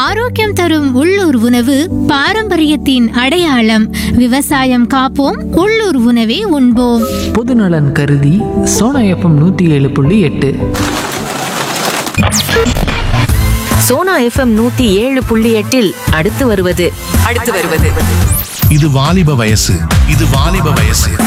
ஆரோக்கியம் தரும் உள்ளூர் உணவு பாரம்பரியத்தின் அடையாளம். விவசாயம் காப்போம், உள்ளூர் உணவே உண்போம். பொதுநலன் கருதி சோனா எஃப்எம் 107.8. சோனா எஃப்எம் 107.8 அடுத்து வருவது இது வாலிப வயசு.